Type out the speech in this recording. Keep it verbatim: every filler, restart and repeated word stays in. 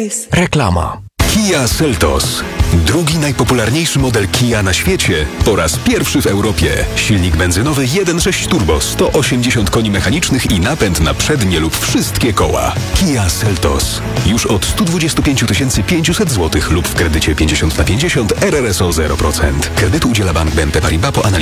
face. Reklama. Kia Seltos. Drugi najpopularniejszy model Kia na świecie po raz pierwszy w Europie. Silnik benzynowy jeden przecinek sześć turbo, sto osiemdziesiąt koni mechanicznych i napęd na przednie lub wszystkie koła. Kia Seltos. Już od sto dwadzieścia pięć tysięcy pięćset złotych lub w kredycie pięćdziesiąt na pięćdziesiąt R R S O zero procent. Kredytu udziela Bank B N P Paribas po analizie